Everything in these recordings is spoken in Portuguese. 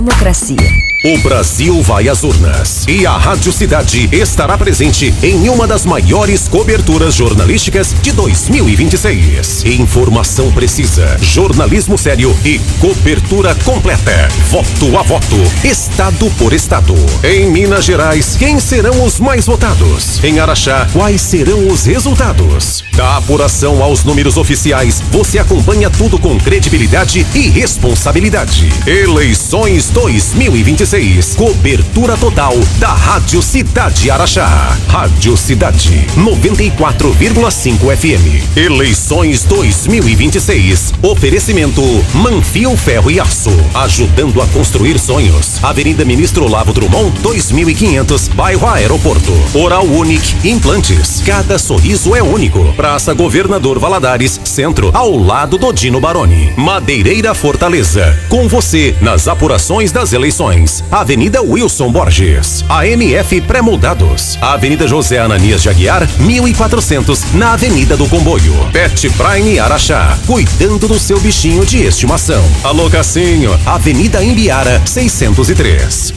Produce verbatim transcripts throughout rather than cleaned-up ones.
Democracia. O Brasil vai às urnas e a Rádio Cidade estará presente em uma das maiores coberturas jornalísticas de dois mil e vinte e seis. Informação precisa, jornalismo sério e cobertura completa. Voto a voto, estado por estado. Em Minas Gerais, quem serão os mais votados? Em Araxá, quais serão os resultados? Da apuração aos números oficiais, você acompanha tudo com credibilidade e responsabilidade. Eleições dois mil e vinte e seis. Cobertura total da Rádio Cidade Araxá. Rádio Cidade noventa e quatro vírgula cinco F M. Eleições dois mil e vinte e seis. Oferecimento Manfio Ferro e Aço, ajudando a construir sonhos. Avenida Ministro Olavo Drummond dois mil e quinhentos, bairro Aeroporto. Oral Unique Implantes. Cada sorriso é único. Praça Governador Valadares, Centro, ao lado do Dino Baroni. Madeireira Fortaleza, com você nas apurações das eleições. Avenida Wilson Borges, A M F Pré-Moldados, Avenida José Ananias de Aguiar, mil e quatrocentos, na Avenida do Comboio. Pet Prime Araxá, cuidando do seu bichinho de estimação. Alô Cassinho, Avenida Imbiara, seiscentos e três.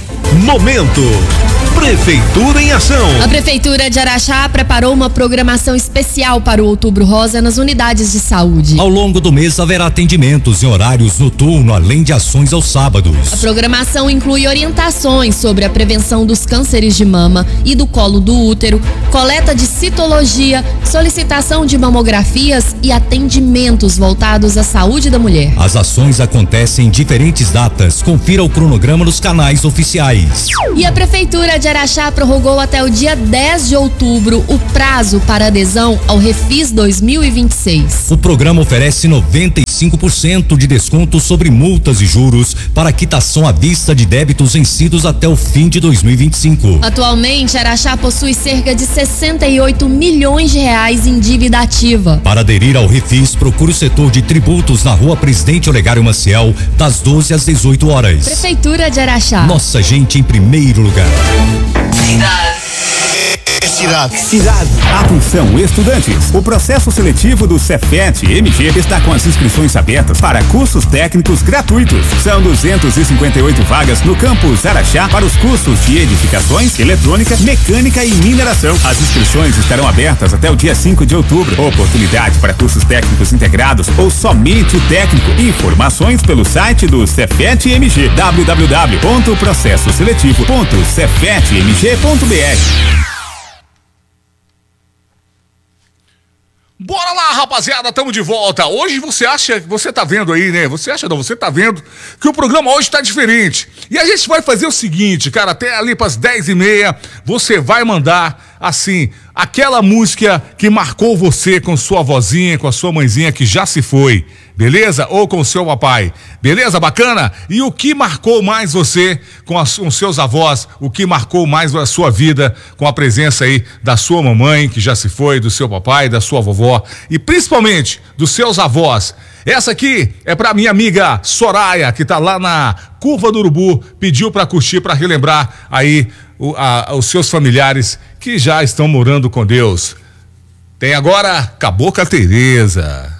Momento Prefeitura em Ação. A Prefeitura de Araxá preparou uma programação especial para o Outubro Rosa nas unidades de saúde. Ao longo do mês haverá atendimentos em horários noturnos, além de ações aos sábados. A programação inclui orientações sobre a prevenção dos cânceres de mama e do colo do útero, coleta de citologia, solicitação de mamografias e atendimentos voltados à saúde da mulher. As ações acontecem em diferentes datas. Confira o cronograma nos canais oficiais. E a Prefeitura de Araxá prorrogou até o dia dez de outubro o prazo para adesão ao Refis dois mil e vinte e seis. O programa oferece noventa e cinco por cento de desconto sobre multas e juros para quitação à vista de débitos vencidos até o fim de dois mil e vinte e cinco. Atualmente, Araxá possui cerca de sessenta e oito milhões de reais em dívida ativa. Para aderir ao Refis, procure o setor de tributos na Rua Presidente Olegário Maciel, das doze às dezoito horas. Prefeitura de Araxá. Nossa gente em primeiro lugar. Cidade. Cidade. Cidade. Atenção, estudantes. O processo seletivo do Cefet M G está com as inscrições abertas para cursos técnicos gratuitos. São duzentas e cinquenta e oito vagas no campus Araxá para os cursos de edificações, eletrônica, mecânica e mineração. As inscrições estarão abertas até o dia cinco de outubro. Oportunidade para cursos técnicos integrados ou somente o técnico. Informações pelo site do Cefet M G, w w w ponto processo seletivo ponto cefet m g ponto b r. Bora lá, rapaziada, tamo de volta. Hoje você acha, você tá vendo aí, né? Você acha não, você tá vendo que o programa hoje tá diferente. E a gente vai fazer o seguinte, cara, até ali pras dez e meia, você vai mandar, assim, aquela música que marcou você com sua vozinha, com a sua mãezinha que já se foi, beleza? Ou com o seu papai, beleza? Bacana? E o que marcou mais você com, as, com seus avós? O que marcou mais a sua vida com a presença aí da sua mamãe, que já se foi, do seu papai, da sua vovó e principalmente dos seus avós? Essa aqui é pra minha amiga Soraya, que tá lá na Curva do Urubu, pediu pra curtir, pra relembrar aí o, a, os seus familiares que já estão morando com Deus. Tem agora Cabocla Tereza.